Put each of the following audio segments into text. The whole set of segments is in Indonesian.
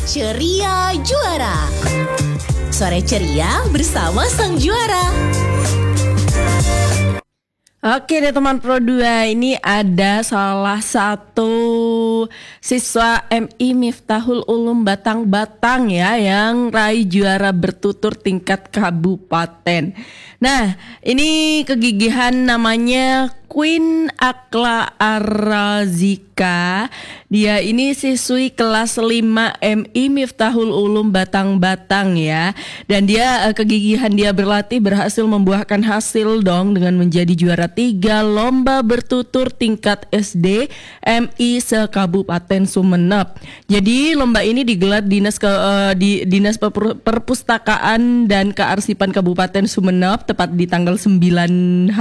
Ceria Juara. Sore ceria bersama sang juara. Oke deh teman Pro 2, ini ada salah satu siswa MI Miftahul Ulum Batang ya yang raih juara bertutur tingkat kabupaten. Nah, ini kegigihan namanya Queen Akla Arazika. Dia ini siswi kelas 5 MI Miftahul Ulum Batang ya. Dan dia kegigihan dia berlatih berhasil membuahkan hasil dong dengan menjadi juara 3 lomba bertutur tingkat SD MI se-Kabupaten Sumeneb. Jadi lomba ini digelar di Dinas Perpustakaan dan Kearsipan Kabupaten Sumeneb tepat di tanggal 9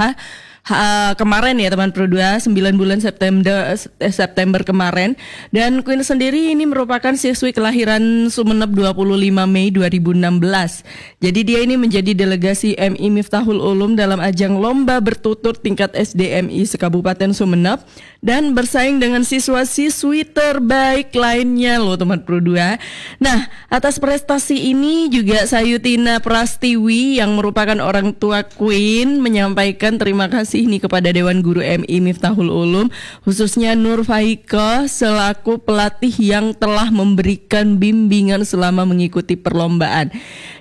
kemarin ya teman Pro 2, 9 bulan September kemarin. Dan Queen sendiri ini merupakan siswi kelahiran Sumeneb 25 Mei 2016. Jadi dia ini menjadi delegasi MI Miftahul Ulum dalam ajang lomba bertutur tingkat SDMI se-Kabupaten Sumeneb dan bersaing dengan siswa-siswi terbaik lainnya loh teman Pro 2. Nah, atas prestasi ini juga Sayutina Prastiwi yang merupakan orang tua Queen menyampaikan terima kasih ini kepada Dewan Guru MI Miftahul Ulum, khususnya Nur Faiko selaku pelatih yang telah memberikan bimbingan selama mengikuti perlombaan.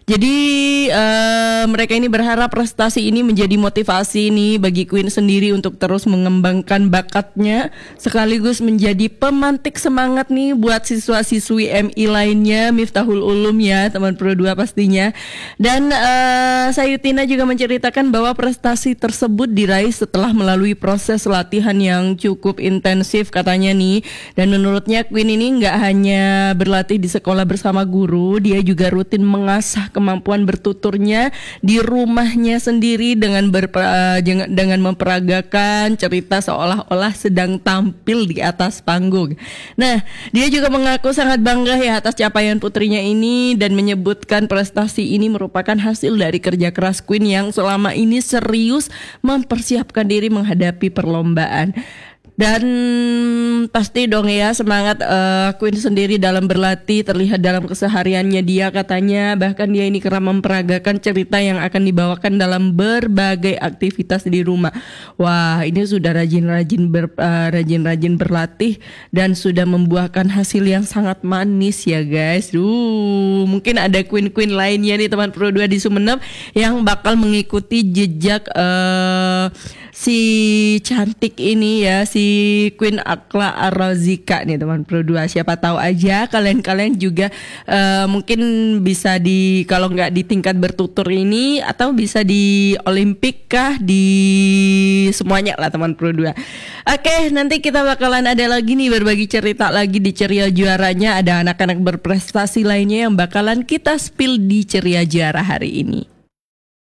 Jadi mereka ini berharap prestasi ini menjadi motivasi nih bagi Queen sendiri untuk terus mengembangkan bakatnya sekaligus menjadi pemantik semangat nih buat siswa-siswi MI lainnya Miftahul Ulum ya teman Pro 2 pastinya. Dan Sayutina juga menceritakan bahwa prestasi tersebut diraih setelah melalui proses latihan yang cukup intensif katanya nih. Dan menurutnya Queen ini nggak hanya berlatih di sekolah bersama guru, dia juga rutin mengasah kemampuan bertuturnya di rumahnya sendiri dengan memperagakan cerita seolah-olah sedang tampil di atas panggung. Nah, dia juga mengaku sangat bangga ya atas capaian putrinya ini dan menyebutkan prestasi ini merupakan hasil dari kerja keras Queen yang selama ini serius mempersiapkan diri menghadapi perlombaan. Dan pasti dong ya semangat Queen sendiri dalam berlatih terlihat dalam kesehariannya dia katanya. Bahkan dia ini kerap memperagakan cerita yang akan dibawakan dalam berbagai aktivitas di rumah. Wah, ini sudah rajin berlatih dan sudah membuahkan hasil yang sangat manis ya guys. Mungkin ada Queen lainnya nih teman Pro 2 di Sumeneb yang bakal mengikuti jejak si cantik ini ya, si Queen Akla Arazika nih teman Pro 2. Siapa tahu aja kalian juga mungkin bisa kalau nggak di tingkat bertutur ini atau bisa di Olimpik kah, di semuanya lah teman Pro 2. Oke, nanti kita bakalan ada lagi nih berbagi cerita lagi di Ceria Juaranya. Ada anak-anak berprestasi lainnya yang bakalan kita spill di Ceria Juara hari ini.